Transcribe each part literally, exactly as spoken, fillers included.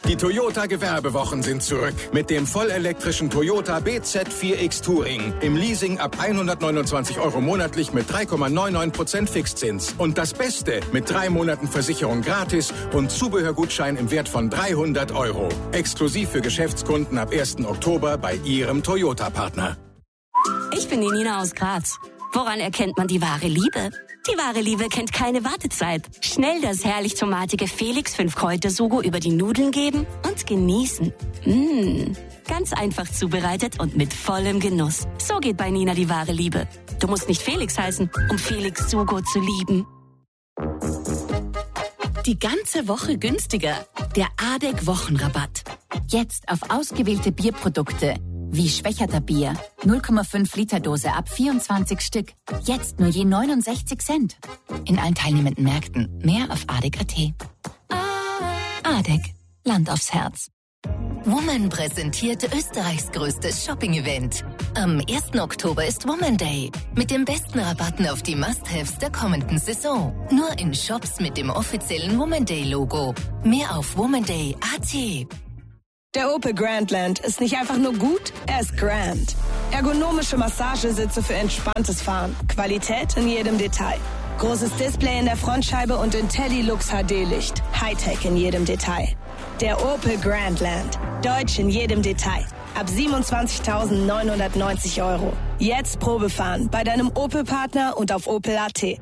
Die Toyota-Gewerbewochen sind zurück. Mit dem vollelektrischen Toyota B Z vier X Touring. Im Leasing ab hundertneunundzwanzig Euro monatlich mit drei Komma neunundneunzig Prozent Fixzins. Und das Beste, mit drei Monaten Versicherung gratis und Zubehörgutschein im Wert von dreihundert Euro. Exklusiv für Geschäftskunden ab ersten Oktober bei Ihrem Toyota-Partner. Ich bin die Nina aus Graz. Woran erkennt man die wahre Liebe? Die wahre Liebe kennt keine Wartezeit. Schnell das herrlich tomatige Felix fünf Kräutersugo über die Nudeln geben und genießen. Mmh, ganz einfach zubereitet und mit vollem Genuss. So geht bei Nina die wahre Liebe. Du musst nicht Felix heißen, um Felix Sugo zu lieben. Die ganze Woche günstiger. Der A D E C Wochenrabatt. Jetzt auf ausgewählte Bierprodukte. Wie Schwächerter Bier. null Komma fünf Liter Dose ab vierundzwanzig Stück. Jetzt nur je neunundsechzig Cent. In allen teilnehmenden Märkten. Mehr auf A D E C Punkt A T. A D E C. Land aufs Herz. Woman präsentiert Österreichs größtes Shopping-Event. Am ersten Oktober ist Woman Day. Mit den besten Rabatten auf die Must-Haves der kommenden Saison. Nur in Shops mit dem offiziellen Woman Day-Logo. Mehr auf womanday punkt a t. Der Opel Grandland ist nicht einfach nur gut, er ist grand. Ergonomische Massagesitze für entspanntes Fahren. Qualität in jedem Detail. Großes Display in der Frontscheibe und IntelliLux H D-Licht. Hightech in jedem Detail. Der Opel Grandland. Deutsch in jedem Detail. Ab siebenundzwanzigtausendneunhundertneunzig Euro. Jetzt Probefahren bei deinem Opel-Partner und auf opel punkt a t.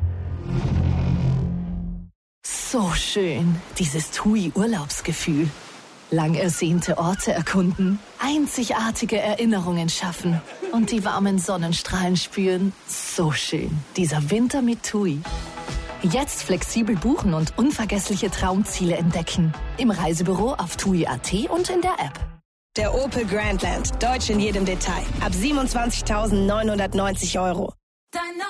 So schön, dieses TUI-Urlaubsgefühl. Lang ersehnte Orte erkunden, einzigartige Erinnerungen schaffen und die warmen Sonnenstrahlen spüren. So schön, dieser Winter mit TUI. Jetzt flexibel buchen und unvergessliche Traumziele entdecken. Im Reisebüro auf tui punkt a t und in der App. Der Opel Grandland. Deutsch in jedem Detail. Ab siebenundzwanzigtausendneunhundertneunzig Euro.